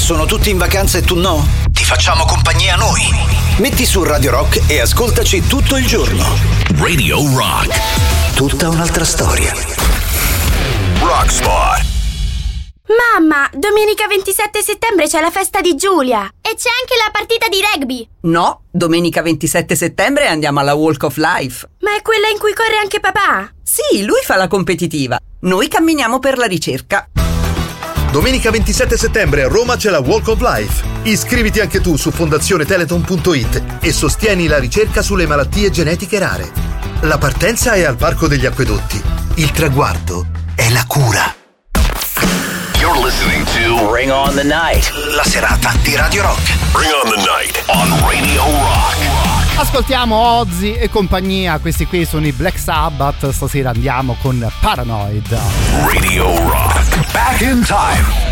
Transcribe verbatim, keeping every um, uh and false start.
sono tutti in vacanza e tu no? Ti facciamo compagnia noi. Metti su Radio Rock e ascoltaci tutto il giorno. Radio Rock. Tutta un'altra storia. Rockspot. Mamma, domenica ventisette settembre c'è la festa di Giulia. E c'è anche la partita di rugby. No, domenica ventisette settembre andiamo alla Walk of Life. Ma è quella in cui corre anche papà? Sì, lui fa la competitiva. Noi camminiamo per la ricerca. Domenica ventisette settembre a Roma c'è la Walk of Life. Iscriviti anche tu su fondazione teleton punto it e sostieni la ricerca sulle malattie genetiche rare. La partenza è al Parco degli Acquedotti. Il traguardo è la cura. You're listening to Bring on the Night. La serata di Radio Rock. Bring on the Night on Radio Rock. Ascoltiamo Ozzy e compagnia, questi qui sono i Black Sabbath, stasera andiamo con Paranoid. Radio Rock. Back in time.